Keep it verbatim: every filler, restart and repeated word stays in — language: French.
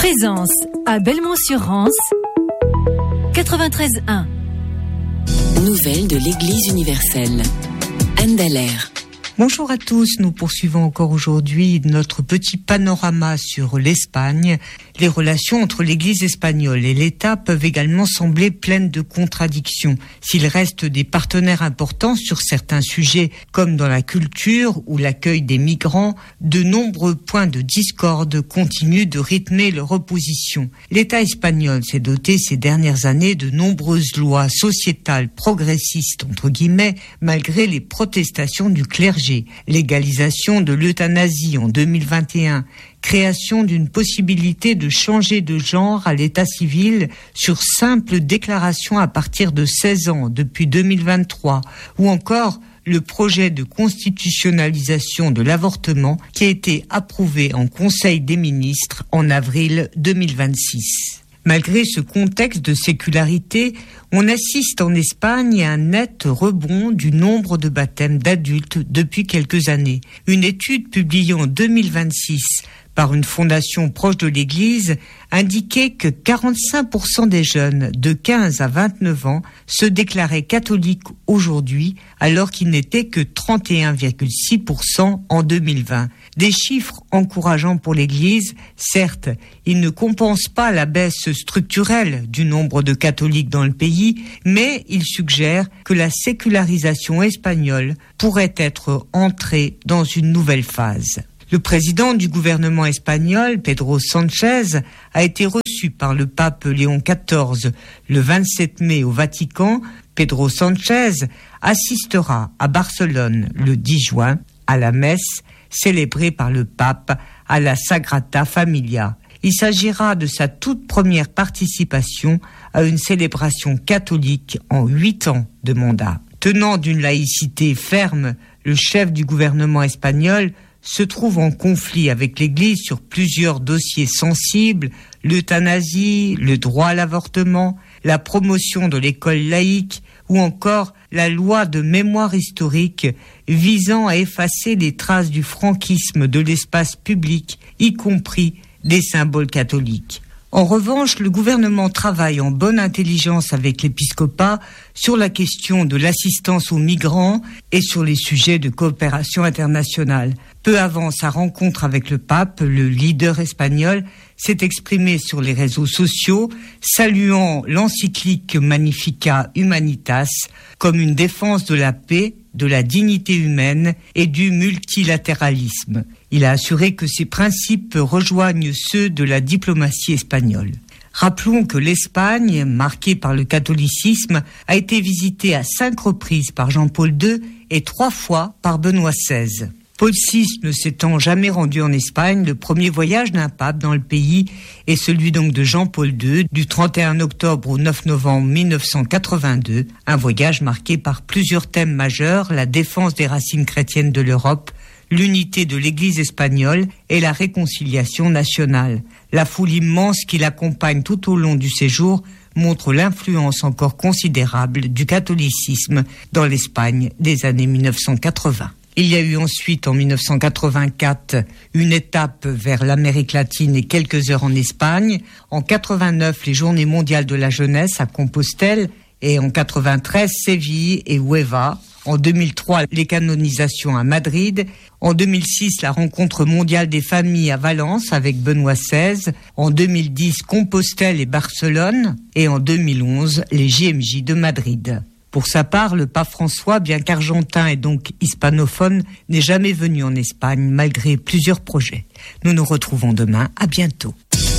Présence à Belmont-sur-Rance, quatre-vingt-treize un. Nouvelles de l'Église universelle. Anne Dallaire. Bonjour à tous, nous poursuivons encore aujourd'hui notre petit panorama sur l'Espagne. Les relations entre l'Église espagnole et l'État peuvent également sembler pleines de contradictions. S'il reste des partenaires importants sur certains sujets, comme dans la culture ou l'accueil des migrants, de nombreux points de discorde continuent de rythmer leur opposition. L'État espagnol s'est doté ces dernières années de nombreuses lois sociétales progressistes, entre guillemets, malgré les protestations du clergé. Légalisation de l'euthanasie en deux mille vingt et un, création d'une possibilité de changer de genre à l'état civil sur simple déclaration à partir de seize ans depuis deux mille vingt-trois, ou encore le projet de constitutionnalisation de l'avortement qui a été approuvé en Conseil des ministres en avril deux mille vingt-six. Malgré ce contexte de sécularité, on assiste en Espagne à un net rebond du nombre de baptêmes d'adultes depuis quelques années. Une étude publiée en deux mille vingt-six par une fondation proche de l'Église indiquait que quarante-cinq pour cent des jeunes de quinze à vingt-neuf ans se déclaraient catholiques aujourd'hui, alors qu'ils n'étaient que trente et un virgule six pour cent en deux mille vingt. Des chiffres encourageants pour l'Église, certes, ils ne compensent pas la baisse structurelle du nombre de catholiques dans le pays, mais ils suggèrent que la sécularisation espagnole pourrait être entrée dans une nouvelle phase. Le président du gouvernement espagnol, Pedro Sánchez, a été reçu par le pape Léon quatorze le vingt-sept mai au Vatican. Pedro Sánchez assistera à Barcelone le dix juin à la messe célébrée par le pape à la Sagrada Familia. Il s'agira de sa toute première participation à une célébration catholique en huit ans de mandat. Tenant d'une laïcité ferme, le chef du gouvernement espagnol se trouve en conflit avec l'Église sur plusieurs dossiers sensibles, l'euthanasie, le droit à l'avortement, la promotion de l'école laïque ou encore la loi de mémoire historique visant à effacer les traces du franquisme de l'espace public, y compris des symboles catholiques. En revanche, le gouvernement travaille en bonne intelligence avec l'épiscopat sur la question de l'assistance aux migrants et sur les sujets de coopération internationale. Peu avant sa rencontre avec le pape, le leader espagnol s'est exprimé sur les réseaux sociaux, saluant l'encyclique Magnificat Humanitas comme une défense de la paix, de la dignité humaine et du multilatéralisme. Il a assuré que ces principes rejoignent ceux de la diplomatie espagnole. Rappelons que l'Espagne, marquée par le catholicisme, a été visitée à cinq reprises par Jean-Paul deux et trois fois par Benoît seize. Paul six ne s'étant jamais rendu en Espagne, le premier voyage d'un pape dans le pays est celui donc de Jean-Paul deux, du trente et un octobre au neuf novembre mille neuf cent quatre-vingt-deux, un voyage marqué par plusieurs thèmes majeurs, la défense des racines chrétiennes de l'Europe, l'unité de l'Église espagnole et la réconciliation nationale. La foule immense qui l'accompagne tout au long du séjour montre l'influence encore considérable du catholicisme dans l'Espagne des années mille neuf cent quatre-vingts. Il y a eu ensuite, en mille neuf cent quatre-vingt-quatre, une étape vers l'Amérique latine et quelques heures en Espagne. En quatre-vingt-neuf, les Journées mondiales de la jeunesse à Compostelle. Et en quatre-vingt-treize, Séville et Huelva. En deux mille trois, les canonisations à Madrid. En deux mille six, la rencontre mondiale des familles à Valence avec Benoît seize. En deux mille dix, Compostelle et Barcelone. Et en deux mille onze, les J M J de Madrid. Pour sa part, le pape François, bien qu'argentin et donc hispanophone, n'est jamais venu en Espagne malgré plusieurs projets. Nous nous retrouvons demain. À bientôt.